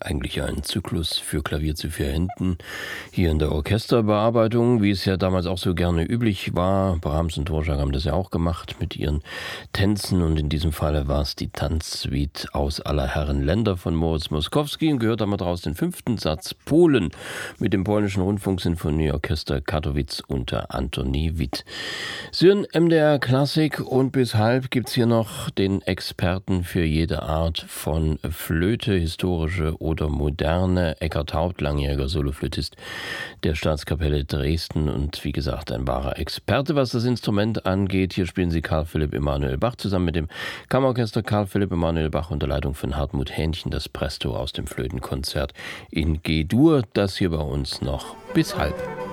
Eigentlich ein Zyklus für Klavier zu 4 Händen, hier in der Orchesterbearbeitung, wie es ja damals auch so gerne üblich war. Brahms und Dvorak haben das ja auch gemacht mit ihren Tänzen, und in diesem Falle war es die Tanzsuite aus aller Herren Länder von Moritz Moszkowski, und gehört damit raus den 5. Satz Polen mit dem polnischen Rundfunksinfonieorchester Katowice unter Antoni Witt. Sie hören MDR Klassik, und bis halb gibt es hier noch den Experten für jede Art von Flöte, historische oder moderne. Eckhard Haupt, langjähriger Soloflötist der Staatskapelle Dresden und wie gesagt ein wahrer Experte, was das Instrument angeht. Hier spielen sie Carl Philipp Emanuel Bach zusammen mit dem Kammerorchester Carl Philipp Emanuel Bach unter Leitung von Hartmut Hähnchen, das Presto aus dem Flötenkonzert in G-Dur. Das hier bei uns noch bis halb.